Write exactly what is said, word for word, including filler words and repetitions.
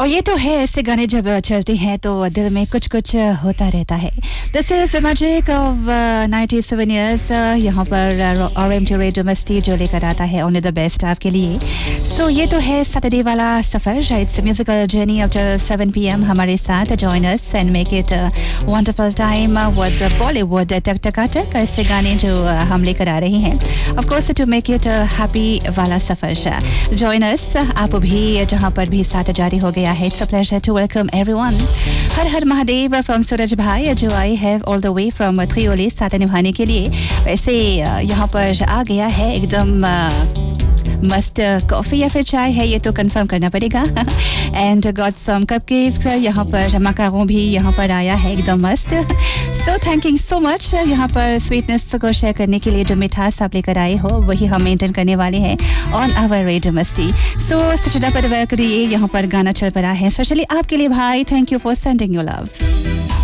और ये तो है, ऐसे गाने जब चलते हैं तो दिल में कुछ कुछ होता रहता है. This is the magic of ninety seven years. यहाँ पर आरएमटी रेडियो मस्ती जो लेकर आता है ओनली द बेस्ट आपके लिए. सो so, ये तो है सैटरडे वाला सफर. It's musical journey up till seven P M. हमारे साथ join us and make it wonderful time with Bollywood टक टकाटक ऐसे गाने जो हम लेकर आ रहे हैं. Of course to make it happy वाला सफर. जॉइन अस, आप भी जहाँ पर भी साथ जारी हो गया है. It's a pleasure to welcome everyone. Her her Mahadev from सूरज भाई जो I have all the way from थ्रियोली साथ निभाने के लिए. वैसे यहाँ पर आ गया है एकदम मस्त कॉफ़ी या फिर चाय है, ये तो कंफर्म करना पड़ेगा. And got some cupcakes. यहाँ पर मकारों भी यहाँ पर आया है एकदम मस्त. सो थैंकिंग सो मच. यहाँ पर स्वीटनेस को शेयर करने के लिए जो मिठास आप लेकर आए हो वही हम मेंटेन करने वाले हैं ऑन आवर रेडियो मस्ती. सो सचिदा पर करिए. यहाँ पर गाना चल पड़ा है स्पेशली आपके लिए भाई. Thank you for sending your love.